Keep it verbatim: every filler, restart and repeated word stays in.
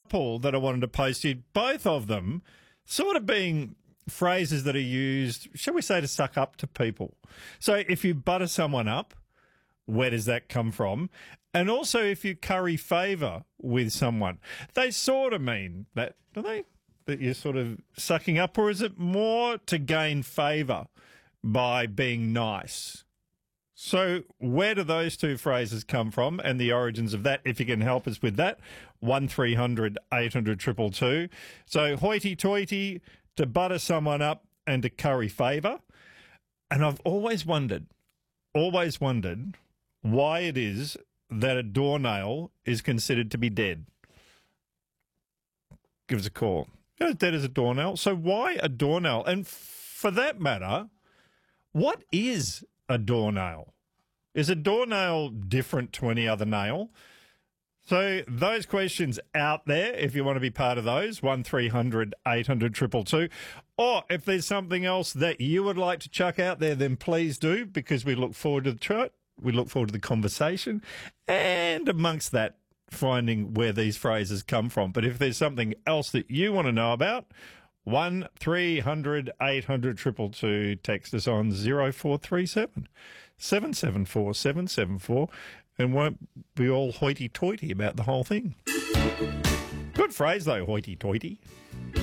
couple that I wanted to post to you, both of them sort of being phrases that are used, shall we say, to suck up to people. So if you butter someone up, where does that come from? And also if you curry favour with someone, they sort of mean that, do they? That you're sort of sucking up, or is it more to gain favour by being nice? So where do those two phrases come from and the origins of that, if you can help us with that? one three hundred eight hundred two two two. So hoity-toity, to butter someone up and to curry favour. And I've always wondered, always wondered why it is that a doornail is considered to be dead. Give us a call. You know, dead as a doornail. So why a doornail? And for that matter, what is a doornail? Is a doornail different to any other nail? So those questions out there, if you want to be part of those, one three hundred eight hundred two two two. Or if there's something else that you would like to chuck out there, then please do, because we look forward to the chat. We look forward to the conversation. And amongst that, finding where these phrases come from. But if there's something else that you want to know about, one three hundred eight hundred two two two, text us on zero four three seven seven seven four seven seven four, and won't be all hoity-toity about the whole thing. Good phrase though, hoity-toity.